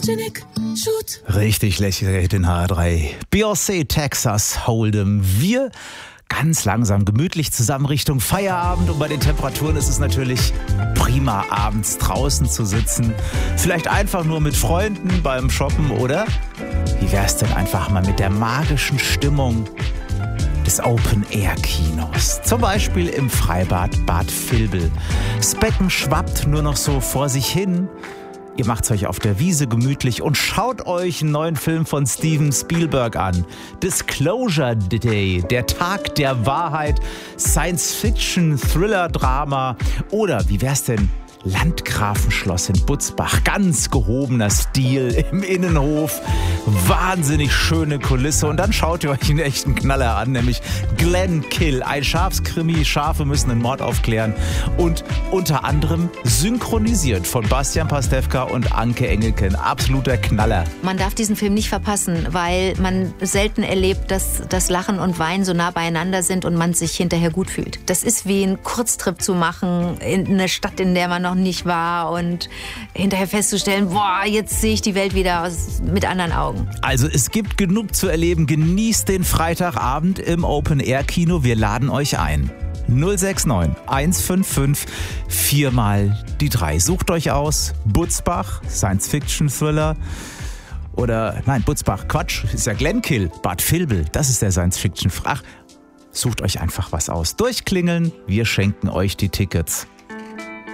Photogenic, shoot. Richtig lächerlich in H3. Beyoncé, Texas Hold'em. Wir ganz langsam, gemütlich zusammen Richtung Feierabend. Und bei den Temperaturen ist es natürlich prima, abends draußen zu sitzen. Vielleicht einfach nur mit Freunden beim Shoppen, oder? Wie wär's denn einfach mal mit der magischen Stimmung des Open-Air-Kinos? Zum Beispiel im Freibad Bad Vilbel. Das Becken schwappt nur noch so vor sich hin. Ihr macht's euch auf der Wiese gemütlich und schaut euch einen neuen Film von Steven Spielberg an. Disclosure Day, der Tag der Wahrheit, Science-Fiction-Thriller-Drama oder wie wär's denn? Landgrafenschloss in Butzbach, ganz gehobener Stil im Innenhof, wahnsinnig schöne Kulisse und dann schaut ihr euch einen echten Knaller an, nämlich Glenkill, ein Schafskrimi, Schafe müssen einen Mord aufklären und unter anderem synchronisiert von Bastian Pastewka und Anke Engelke, absoluter Knaller. Man darf diesen Film nicht verpassen, weil man selten erlebt, dass das Lachen und Weinen so nah beieinander sind und man sich hinterher gut fühlt. Das ist wie ein Kurztrip zu machen in eine Stadt, in der man noch nicht war und hinterher festzustellen, boah, jetzt sehe ich die Welt wieder mit anderen Augen. Also es gibt genug zu erleben. Genießt den Freitagabend im Open-Air-Kino. Wir laden euch ein. 069 155 4 mal die 3. Sucht euch aus. Butzbach, Science-Fiction-Thriller. Oder, nein, Butzbach, Quatsch, ist ja Glenkill. Bad Vilbel, das ist der Science-Fiction. Ach, sucht euch einfach was aus. Durchklingeln, wir schenken euch die Tickets.